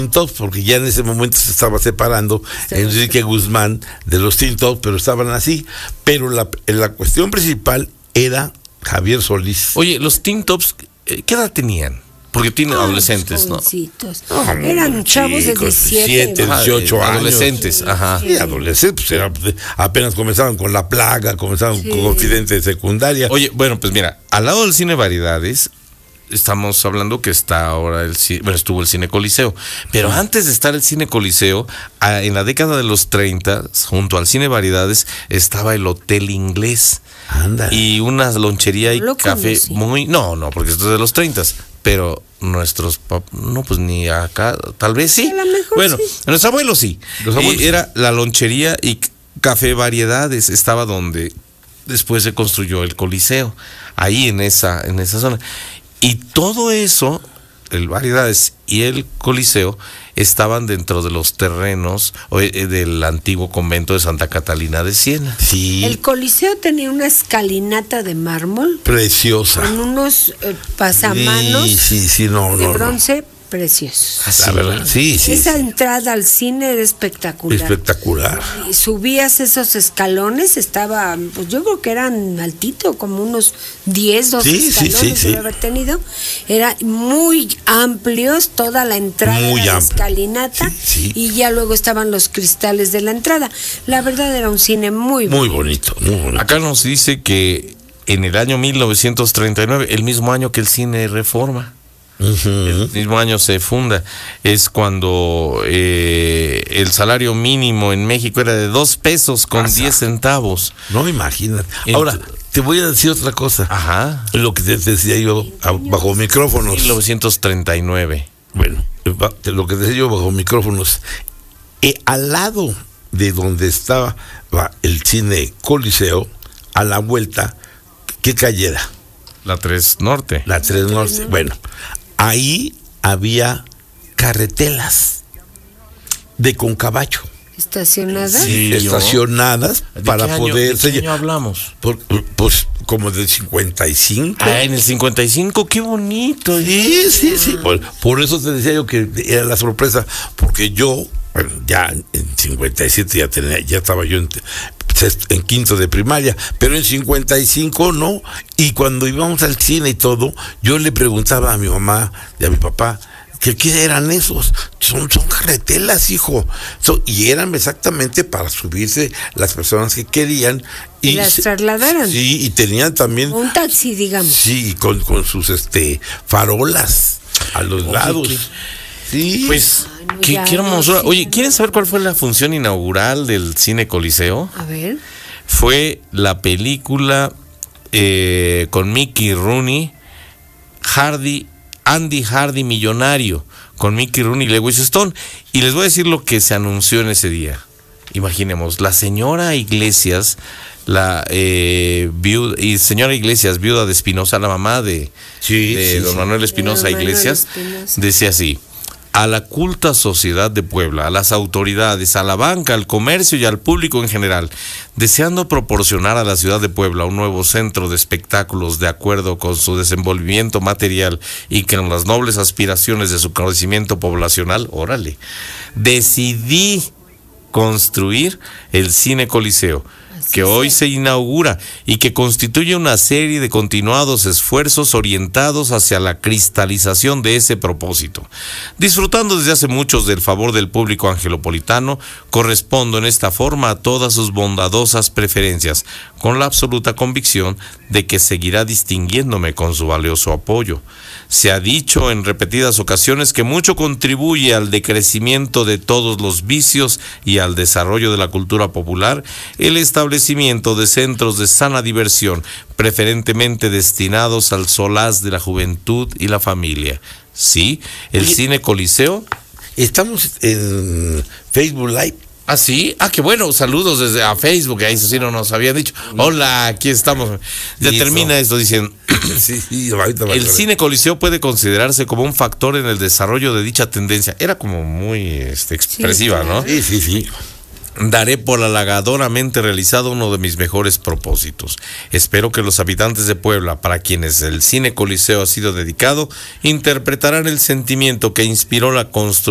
Tops, porque ya en ese momento se estaba separando Enrique Guzmán de los Teen Tops, pero estaban así. Pero la cuestión principal era Javier Solís. Oye, los Teen Tops, ¿qué edad tenían? Porque tienen adolescentes, ¿no? Eran chavos de 17, 18 años. Adolescentes, ajá. Y adolescentes, pues apenas comenzaban con La Plaga, comenzaban con Confidente de Secundaria. Oye, bueno, pues mira, al lado del Cine Variedades, estamos hablando que está ahora estuvo el Cine Coliseo, pero antes de estar el Cine Coliseo, en la década de los 30, junto al Cine Variedades, estaba el Hotel Inglés. Anda. Y una lonchería y café muy... No, porque esto es de los 30, pero nuestros no, pues ni acá, tal vez sí. Bueno, sí. Nuestros abuelos sí. Era la lonchería y café Variedades, estaba donde después se construyó el Coliseo, ahí en esa zona. Y todo eso, el Variedades y el Coliseo, estaban dentro de los terrenos del antiguo convento de Santa Catalina de Siena. Sí. El Coliseo tenía una escalinata de mármol. Preciosa. Con unos pasamanos de bronce preciosos. La verdad, sí. Esa entrada al cine era espectacular. Y subías esos escalones, estaba, pues yo creo que eran altito, como unos 10, 12 escalones debe haber tenido. Eran muy amplios, toda la entrada de la escalinata, y ya luego estaban los cristales de la entrada. La verdad era un cine muy bonito. Acá nos dice que en el año 1939, el mismo año que el Cine Reforma, el mismo año se funda, es cuando el salario mínimo en México era de 2 pesos con 10 centavos. No, imagínate. Ahora, te voy a decir otra cosa. Ajá. Lo que te decía yo bajo micrófonos. 1939. Bueno, lo que decía yo bajo micrófonos. Al lado de donde estaba el Cine Coliseo, a la vuelta, ¿qué calle era? La 3 Norte. La 3 Norte. Bueno, ahí había carretelas de Concabacho. ¿Estacionadas? Sí, estacionadas para poder... ¿De qué año hablamos? Pues como del 55. En el 55, qué bonito. Sí. Por eso te decía yo que era la sorpresa, porque yo, ya en 57 ya estaba yo en quinto de primaria, pero en 55 no. Y cuando íbamos al cine y todo, yo le preguntaba a mi mamá y a mi papá, ¿qué eran esos? Son carretelas, hijo. Y eran exactamente para subirse las personas que querían. Y las trasladaran. Sí, y tenían también... Un taxi, digamos. Sí, con sus farolas a los lados. Sí. Pues, qué hermosura. Oye, ¿quieren saber cuál fue la función inaugural del Cine Coliseo? A ver. Fue la película con Mickey Rooney, Andy Hardy Millonario, con Mickey Rooney y Lewis Stone. Y les voy a decir lo que se anunció en ese día. Imaginemos, la señora Iglesias, señora Iglesias, viuda de Espinosa, la mamá de don Manuel Espinosa Iglesias, decía así: a la culta sociedad de Puebla, a las autoridades, a la banca, al comercio y al público en general, deseando proporcionar a la ciudad de Puebla un nuevo centro de espectáculos de acuerdo con su desenvolvimiento material y con las nobles aspiraciones de su crecimiento poblacional, decidí construir el Cine Coliseo, que hoy se inaugura y que constituye una serie de continuados esfuerzos orientados hacia la cristalización de ese propósito. Disfrutando desde hace muchos del favor del público angelopolitano, correspondo en esta forma a todas sus bondadosas preferencias, con la absoluta convicción de que seguirá distinguiéndome con su valioso apoyo. Se ha dicho en repetidas ocasiones que mucho contribuye al decrecimiento de todos los vicios y al desarrollo de la cultura popular el establecimiento de centros de sana diversión, preferentemente destinados al solaz de la juventud y la familia. Sí, el Cine Coliseo. Estamos en Facebook Live. ¿Ah, sí? Ah, qué bueno, saludos desde a Facebook, ahí eso sí no nos habían dicho. Hola, aquí estamos. Ya termina esto diciendo, el Cine Coliseo puede considerarse como un factor en el desarrollo de dicha tendencia. Era como muy expresiva, ¿no? Sí. Daré por halagadoramente realizado uno de mis mejores propósitos. Espero que los habitantes de Puebla, para quienes el Cine Coliseo ha sido dedicado, interpretarán el sentimiento que inspiró la construcción